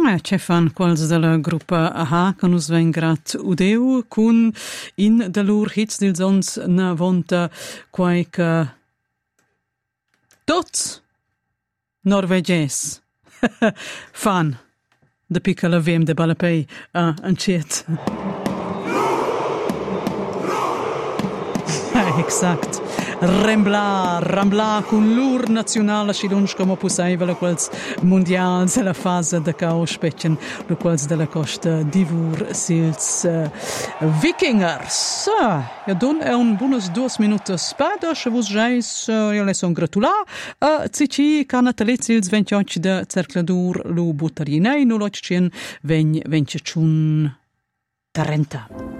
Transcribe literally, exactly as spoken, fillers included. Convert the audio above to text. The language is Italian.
Eh, c'è fan quals della gruppa Aha che nus ven grat udeu cun in de lur hits dils ons na vonta quaica tots norveges fan de piccola vem de balapei a uh, anciet. Exact. Rembla, rambla con l'ur nazionale si lunch come possibile quels mondials la fase de cao spechen lo quels della costa divur sils uh, vikingers. Ja don è un bonus dos minutos spada che vos jais uh, ja le son gratula a cici canatalet sils ventioch de cercladur lu butarinei no locchen ven vencechun trenta.